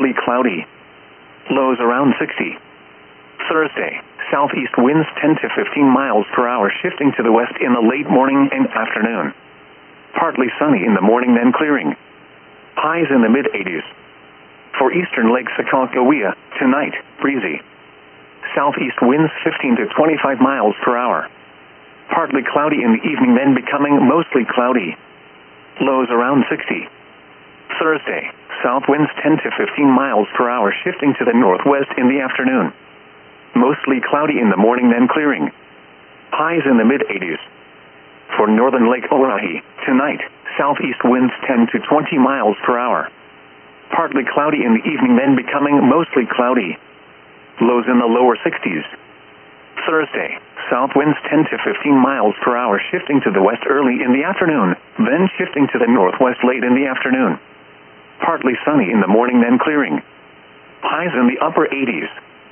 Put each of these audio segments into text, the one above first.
partly cloudy. Lows around 60. Thursday, southeast winds 10 to 15 miles per hour shifting to the west in the late morning and afternoon. Partly sunny in the morning then clearing. Highs in the mid-80s. For eastern Lake Sakakawea, tonight, breezy. Southeast winds 15 to 25 miles per hour. Partly cloudy in the evening then becoming mostly cloudy. Lows around 60. Thursday, south winds 10 to 15 miles per hour shifting to the northwest in the afternoon. Mostly cloudy in the morning then clearing. Highs in the mid-80s. For northern Lake Oahe, tonight, southeast winds 10 to 20 miles per hour. Partly cloudy in the evening then becoming mostly cloudy. Lows in the lower 60s. Thursday, south winds 10 to 15 miles per hour shifting to the west early in the afternoon, then shifting to the northwest late in the afternoon. Partly sunny in the morning then clearing. Highs in the upper 80s.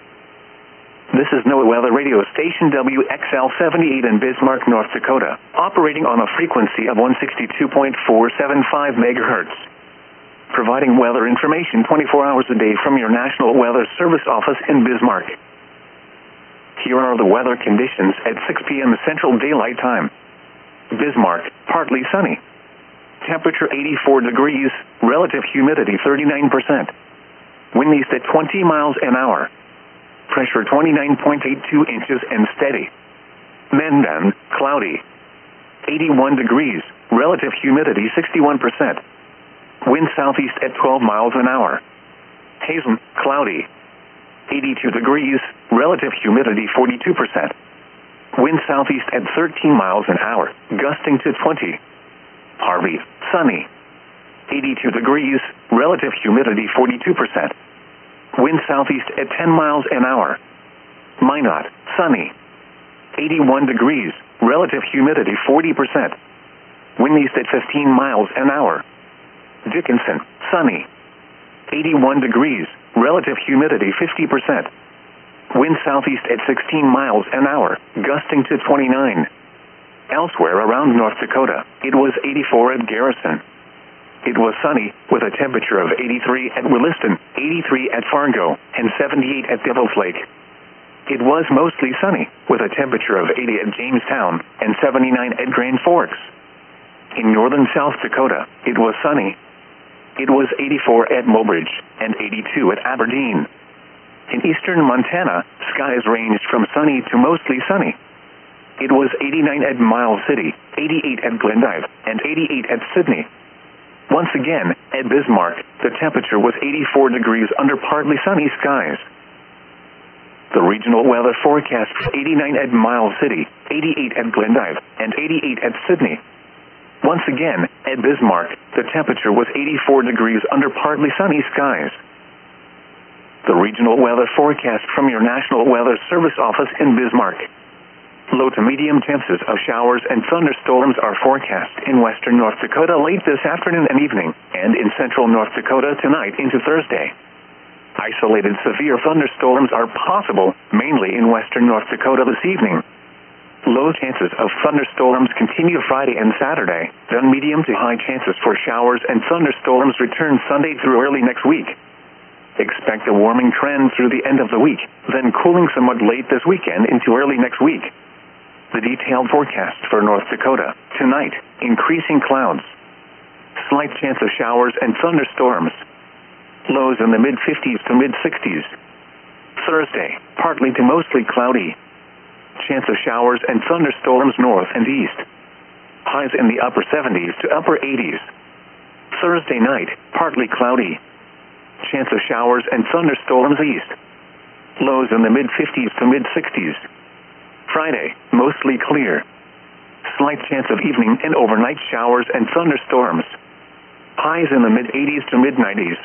This is NOAA Weather Radio Station WXL-78 in Bismarck, North Dakota, operating on a frequency of 162.475 MHz. Providing weather information 24 hours a day from your National Weather Service office in Bismarck. Here are the weather conditions at 6 p.m. Central Daylight Time. Bismarck, partly sunny. Temperature 84 degrees, relative humidity 39%. Wind east at 20 miles an hour. Pressure 29.82 inches and steady. Mandan, cloudy. 81 degrees, relative humidity 61%. Wind southeast at 12 miles an hour. Hazen, cloudy. 82 degrees, relative humidity 42%. Wind southeast at 13 miles an hour, gusting to 20. Harvey, sunny. 82 degrees, relative humidity 42%. Wind southeast at 10 miles an hour. Minot, sunny. 81 degrees, relative humidity 40%. Wind east at 15 miles an hour. Dickinson, sunny. 81 degrees, relative humidity 50%. Wind southeast at 16 miles an hour, gusting to 29. Elsewhere around North Dakota, it was 84 at Garrison. It was sunny, with a temperature of 83 at Williston, 83 at Fargo, and 78 at Devil's Lake. It was mostly sunny, with a temperature of 80 at Jamestown, and 79 at Grand Forks. In northern South Dakota, it was sunny. It was 84 at Mobridge, and 82 at Aberdeen. In eastern Montana, skies ranged from sunny to mostly sunny. It was 89 at Miles City, 88 at Glendive, and 88 at Sydney. Once again, at Bismarck, the temperature was 84 degrees under partly sunny skies. The regional weather forecast for 89 at Miles City, 88 at Glendive, and 88 at Sydney. Once again, at Bismarck, the temperature was 84 degrees under partly sunny skies. The regional weather forecast from your National Weather Service office in Bismarck. Low to medium chances of showers and thunderstorms are forecast in western North Dakota late this afternoon and evening, and in central North Dakota tonight into Thursday. Isolated severe thunderstorms are possible, mainly in western North Dakota this evening. Low chances of thunderstorms continue Friday and Saturday, then medium to high chances for showers and thunderstorms return Sunday through early next week. Expect a warming trend through the end of the week, then cooling somewhat late this weekend into early next week. The detailed forecast for North Dakota. Tonight, increasing clouds. Slight chance of showers and thunderstorms. Lows in the mid-50s to mid-60s. Thursday, partly to mostly cloudy. Chance of showers and thunderstorms north and east. Highs in the upper 70s to upper 80s. Thursday night, partly cloudy. Chance of showers and thunderstorms east. Lows in the mid-50s to mid-60s. Friday, mostly clear. Slight chance of evening and overnight showers and thunderstorms. Highs in the mid-80s to mid-90s.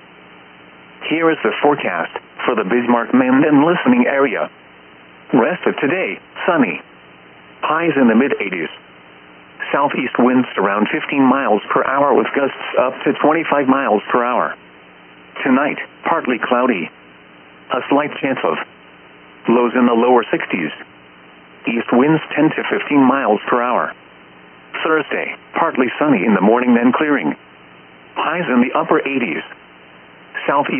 Here is the forecast for the Bismarck-Mandan listening area. Rest of today, sunny. Highs in the mid-80s. Southeast winds around 15 miles per hour with gusts up to 25 miles per hour. Tonight, partly cloudy. A slight chance of lows in the lower 60s. East winds 10 to 15 miles per hour. Thursday, partly sunny in the morning then clearing. Highs in the upper 80s. Southeast